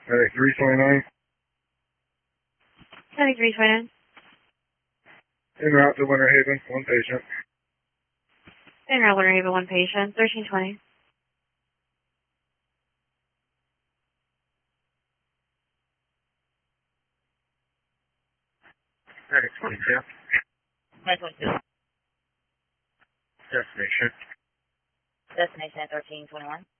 Medic 329. Medic 329. En route to Winter Haven, one patient. En route Winter Haven, one patient. 1320. Medic 22. Medic 22. Destination. Destination at 1321.